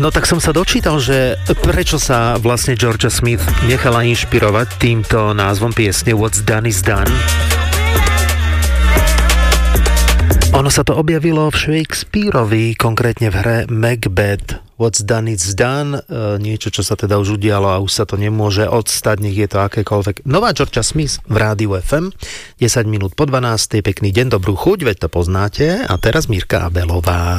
No tak som sa dočítal, že prečo sa vlastne Georgia Smith nechala inšpirovať týmto názvom piesne What's Done is Done. Ono sa to objavilo v Shakespeareovi, konkrétne v hre Macbeth. What's done is done, niečo, čo sa teda už udialo a už sa to nemôže odstať, nech je to akékoľvek. Nová Georgia Smith v Rádiu FM, 10 minút po 12, pekný deň, dobrú chuť, veď to poznáte. A teraz Mirka Abelová.